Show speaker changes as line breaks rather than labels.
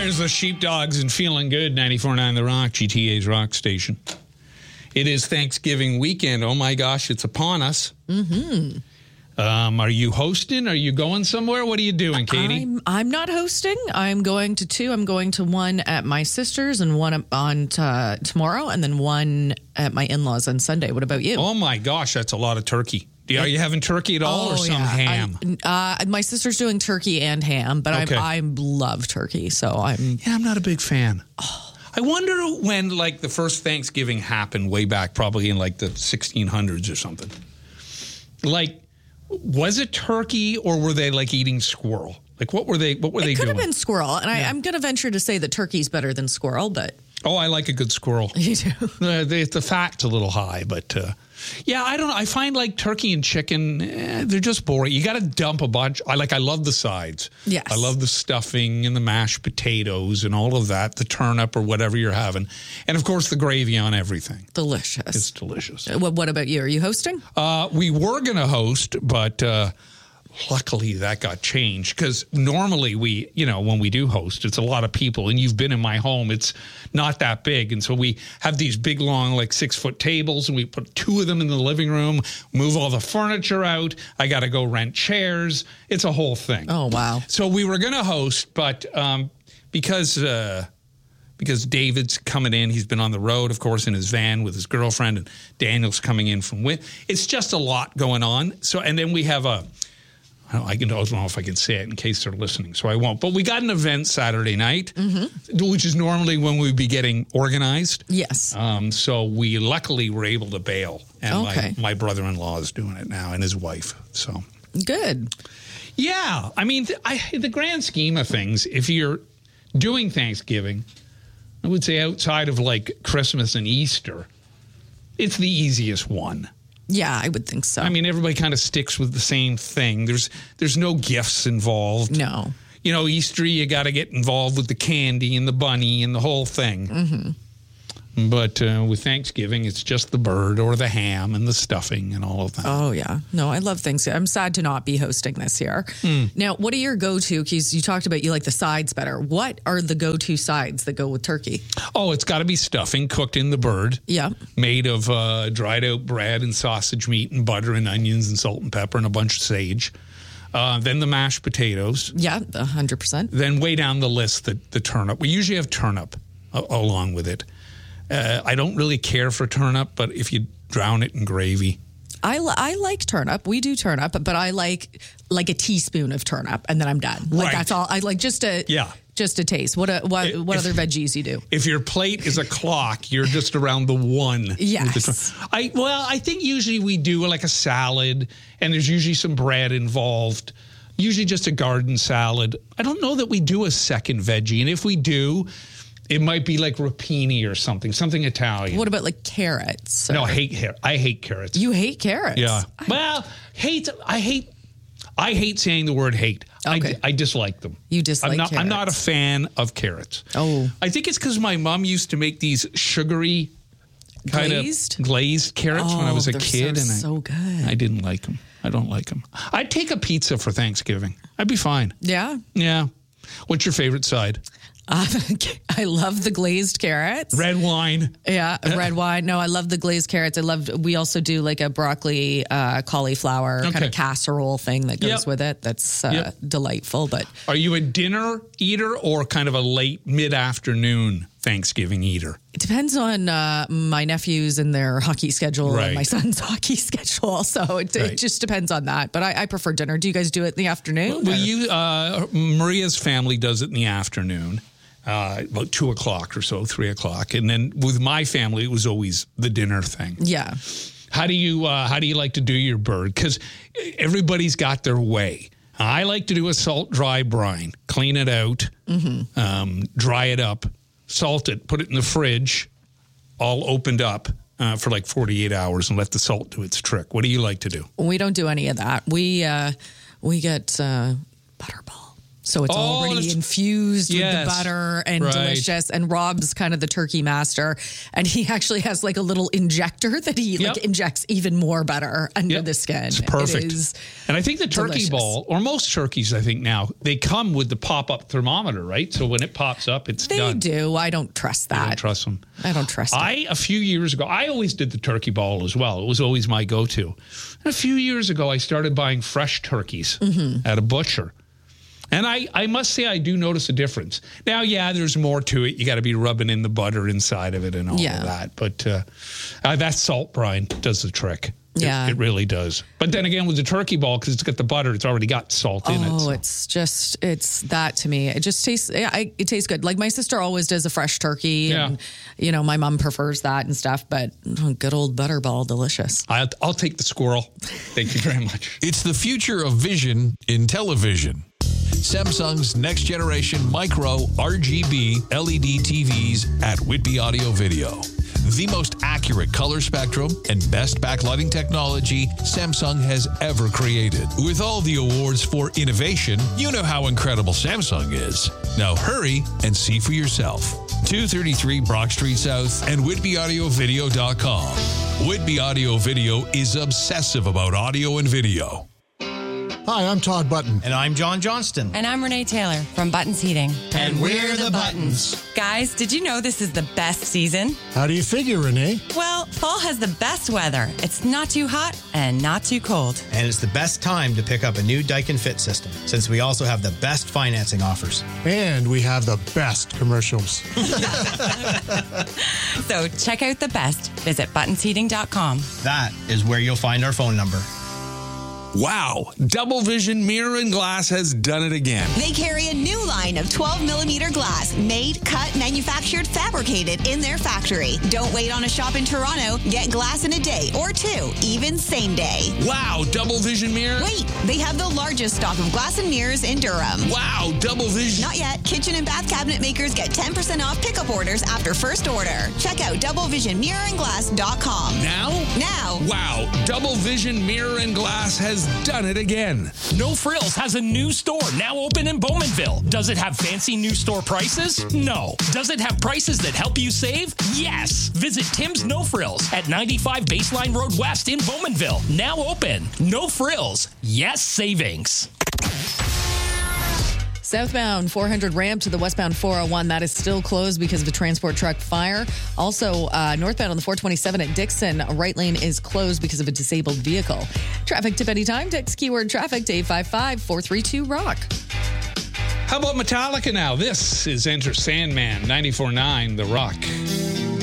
There's the Sheepdogs and Feeling Good, 94.9 The Rock, GTA's rock station. It is Thanksgiving weekend. Oh, my gosh, it's upon us. Mm-hmm. Are you hosting? Are you going somewhere? What are you doing, Katie?
I'm not hosting. I'm going to two. I'm going to one at my sister's and one on tomorrow, and then one at my in-laws on Sunday. What about you?
Oh, my gosh, that's a lot of turkey. Are you having turkey at all or some ham?
My sister's doing turkey and ham, but
Okay.
I love turkey, so I'm...
Yeah, I'm not a big fan. Oh. I wonder when, like, the first Thanksgiving happened way back, probably in, like, the 1600s or something. Like, was it turkey or were they, like, eating squirrel? Like, what were they doing?
It could have been squirrel, and I'm going to venture to say that turkey's better than squirrel, but...
Oh, I like a good squirrel.
You do?
The fat's a little high, but... yeah, I don't know. I find like turkey and chicken, they're just boring. You got to dump a bunch. I love the sides.
Yes.
I love the stuffing and the mashed potatoes and all of that, the turnip or whatever you're having. And, of course, the gravy on everything.
Delicious.
It's delicious.
What about you? Are you hosting?
We were going to host, but luckily that got changed because normally when we do host, it's a lot of people. And you've been in my home. It's not that big. And so we have these big, long, like 6-foot tables, and we put 2 of them in the living room, move all the furniture out. I got to go rent chairs. It's a whole thing.
Oh, wow.
So we were going to host, but because David's coming in, he's been on the road, of course, in his van with his girlfriend, and Daniel's coming in from it's just a lot going on. So, and then we have I don't know if I can say it in case they're listening, so I won't. But we got an event Saturday night, which is normally when we'd be getting organized.
Yes.
So we luckily were able to bail. And
Okay.
my brother-in-law is doing it now, and his wife. So
Good.
yeah, I mean, in the grand scheme of things, if you're doing Thanksgiving, I would say outside of like Christmas and Easter, it's the easiest one.
Yeah, I would think so.
I mean, everybody kind of sticks with the same thing. There's no gifts involved.
No.
Easter, you got to get involved with the candy and the bunny and the whole thing. Mm-hmm. But with Thanksgiving, it's just the bird or the ham and the stuffing and all of that.
Oh, yeah. No, I love Thanksgiving. I'm sad to not be hosting this year. Now, what are your go-to? Because you talked about you like the sides better. What are the go-to sides that go with turkey?
Oh, it's got to be stuffing cooked in the bird.
Yeah.
Made of dried out bread and sausage meat and butter and onions and salt and pepper and a bunch of sage. Then the mashed potatoes.
Yeah, 100%.
Then way down the list, the turnip. We usually have turnip along with it. I don't really care for turnip, but if you drown it in gravy.
I like turnip. We do turnip, but I like a teaspoon of turnip, and then I'm done. Like,
Right.
that's all. I like just a taste. What other veggies you do?
If your plate is a clock, you're just around the one.
Yes.
I think usually we do like a salad, and there's usually some bread involved. Usually just a garden salad. I don't know that we do a second veggie, and if we do, it might be like rapini or something Italian.
What about like carrots?
No, I hate carrots.
You hate carrots?
Yeah. Well, I hate saying the word hate.
Okay.
I dislike them.
You dislike carrots.
I'm not a fan of carrots.
Oh.
I think it's because my mom used to make these sugary kind of glazed carrots when I was a kid.
So good.
I didn't like them. I don't like them. I'd take a pizza for Thanksgiving. I'd be fine.
Yeah?
Yeah. What's your favorite side?
I love the glazed carrots.
Red wine.
Yeah, red wine. No, I love the glazed carrots. We also do like a broccoli, cauliflower kind of casserole thing that goes with it. That's delightful. But
are you a dinner eater or kind of a late mid-afternoon Thanksgiving eater?
It depends on my nephews and their hockey schedule and my son's hockey schedule. So it just depends on that. But I prefer dinner. Do you guys do it in the afternoon?
Maria's family does it in the afternoon. About 2 o'clock or so, 3 o'clock. And then with my family, it was always the dinner thing.
Yeah.
How do you like to do your bird? Because everybody's got their way. I like to do a salt dry brine, clean it out, dry it up, salt it, put it in the fridge, all opened up for like 48 hours and let the salt do its trick. What do you like to do?
We don't do any of that. We get Butterball. So it's already infused with the butter and delicious. And Rob's kind of the turkey master. And he actually has like a little injector that he like injects even more butter under the skin.
It's perfect. And I think the turkey ball, or most turkeys, I think now, they come with the pop-up thermometer, right? So when it pops up, it's done.
They do. I don't trust that.
I don't trust them.
I don't trust it.
A few years ago, I always did the turkey ball as well. It was always my go-to. And a few years ago, I started buying fresh turkeys at a butcher. And I must say, I do notice a difference. Now, there's more to it. You got to be rubbing in the butter inside of it and all of that. But that salt brine does the trick.
Yeah.
It really does. But then again, with the turkey ball, because it's got the butter, it's already got salt in it.
Oh, it's that to me. It just tastes, it tastes good. Like my sister always does a fresh turkey. And, my mom prefers that and stuff. But good old butterball, delicious.
I'll take the squirrel. Thank you very much.
It's the future of vision in television. Samsung's next generation micro RGB LED TVs at Whitby Audio Video. The most accurate color spectrum and best backlighting technology Samsung has ever created. With all the awards for innovation, you know how incredible Samsung is. Now hurry and see for yourself. 233 Brock Street South and WhitbyAudioVideo.com. Whitby Audio Video is obsessive about audio and video.
Hi, I'm Todd Button.
And I'm John Johnston.
And I'm Renee Taylor from Buttons Heating.
And we're the Buttons.
Guys, did you know this is the best season?
How do you figure, Renee?
Well, fall has the best weather. It's not too hot and not too cold.
And it's the best time to pick up a new Daikin Fit system, since we also have the best financing offers.
And we have the best commercials.
So check out the best. Visit buttonsheating.com.
That is where you'll find our phone number.
Wow, Double Vision Mirror and Glass has done it again.
They carry a new line of 12-millimeter glass, made, cut, manufactured, fabricated in their factory. Don't wait on a shop in Toronto. Get glass in a day or two, even same day.
Wow, Double Vision Mirror.
Wait, they have the largest stock of glass and mirrors in Durham.
Wow, Double Vision.
Not yet. Kitchen and bath cabinet makers get 10% off pickup orders after first order. Check out doublevisionmirrorandglass.com.
Now?
Now.
Wow, Double Vision Mirror and Glass has done it again.
No Frills has a new store now open in Bowmanville. Does it have fancy new store prices? No. Does it have prices that help you save? Yes. Visit Tim's No Frills at 95 Baseline Road West in Bowmanville. Now open. No Frills. Yes savings.
Southbound 400 ramp to the westbound 401, that is still closed because of a transport truck fire. Also, northbound on the 427 at Dixon, right lane is closed because of a disabled vehicle. Traffic tip anytime. Text keyword traffic to 855-432-ROCK.
How about Metallica now? This is Enter Sandman, 94.9 The Rock.